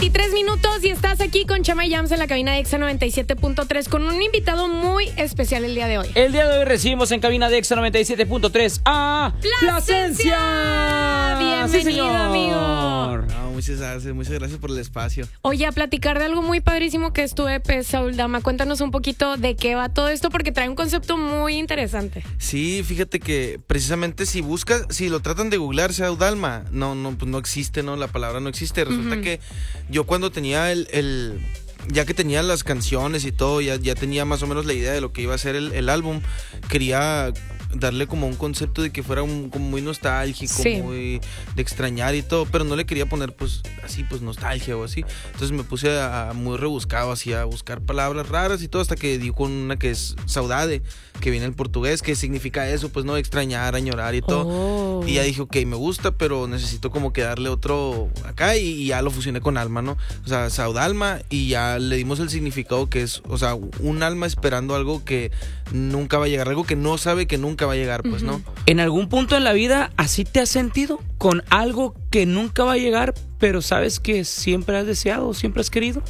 23 minutos y estás aquí con Chama y Yams en la cabina de Exa 97.3 con un invitado muy especial el día de hoy. El día de hoy recibimos en cabina de Exa 97.3 a Plasencia. Bienvenido, sí, amigo. No, muchas gracias por el espacio. Oye, a platicar de algo muy padrísimo que es tu EP, Saúl Dama. Cuéntanos un poquito de qué va todo esto porque trae un concepto muy interesante. Sí, fíjate que precisamente si lo tratan de googlear, Saúl Dama, pues no existe, ¿no? La palabra no existe. Resulta que yo cuando tenía ya que tenía las canciones y todo, ya tenía más o menos la idea de lo que iba a ser el álbum, quería darle como un concepto de que fuera como muy nostálgico, sí, muy de extrañar y todo, pero no le quería poner pues así pues nostalgia o así. Entonces me puse muy rebuscado así a buscar palabras raras y todo hasta que di con una que es saudade, que viene en portugués, que significa eso, pues no, extrañar, añorar y todo. Oh. Y ya dije, ok, me gusta, pero necesito como que darle otro acá y ya lo fusioné con alma, ¿no? O sea, saudalma, y ya le dimos el significado que es, o sea, un alma esperando algo que nunca va a llegar, algo que no sabe que nunca va a llegar, pues, ¿no? ¿En algún punto en la vida así te has sentido? ¿Con algo que nunca va a llegar, pero sabes que siempre has deseado, siempre has querido?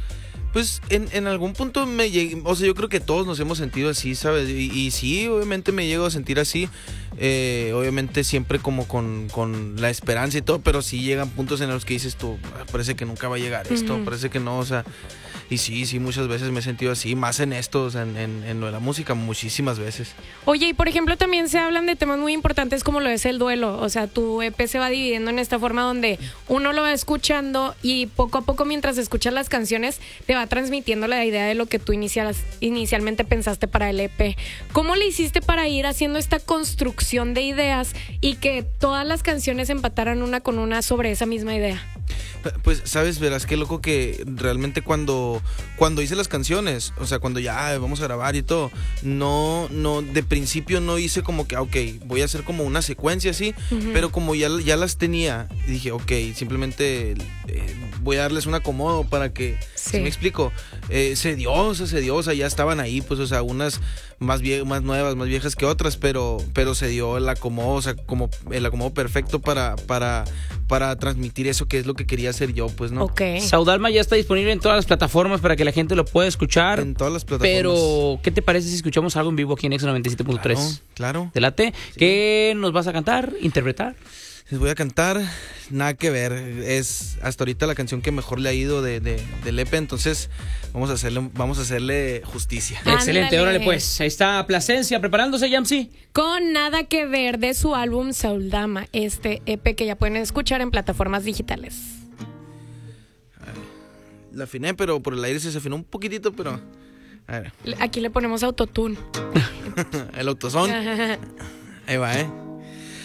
Pues en algún punto o sea, yo creo que todos nos hemos sentido así, ¿sabes? Y sí, obviamente me llego a sentir así, obviamente siempre como con la esperanza y todo, pero sí llegan puntos en los que dices tú, parece que nunca va a llegar esto, parece que no, o sea, y sí, muchas veces me he sentido así, más en esto, o sea, en lo de la música, muchísimas veces. Oye, y por ejemplo también se hablan de temas muy importantes como lo es el duelo, o sea, tu EP se va dividiendo en esta forma donde uno lo va escuchando y poco a poco mientras escuchas las canciones te va transmitiendo la idea de lo que tú inicialmente pensaste para el EP. ¿Cómo le hiciste para ir haciendo esta construcción de ideas y que todas las canciones empataran una con una sobre esa misma idea? Pues, sabes, verás qué loco que realmente cuando hice las canciones, o sea, cuando ya vamos a grabar y todo, no, de principio no hice como que, ok, voy a hacer como una secuencia así, pero como ya las tenía, dije, ok, simplemente voy a darles un acomodo para que, ¿sí me explico? Se dio, o sea, ya estaban ahí, pues, o sea, unas más nuevas, más viejas que otras, pero se dio el acomodo, o sea, como el acomodo perfecto para transmitir eso que es lo que quería hacer yo, pues, ¿no? Ok. Saudalma ya está disponible en todas las plataformas para que la gente lo pueda escuchar. En todas las plataformas. Pero, ¿qué te parece si escuchamos algo en vivo aquí en Exa 97.3? Claro. ¿Te late? Sí. ¿Qué nos vas a cantar, interpretar? Les voy a cantar Nada que Ver. Es hasta ahorita la canción que mejor le ha ido del EP, entonces vamos a hacerle justicia. Ándale. Excelente, órale pues. Ahí está Plasencia preparándose, Yamsi. Con Nada que Ver de su álbum Saúl Dama, este EP que ya pueden escuchar en plataformas digitales. La afiné, pero por el aire se afinó un poquitito, pero... A ver. Aquí le ponemos autotune. El autosón. Ahí va,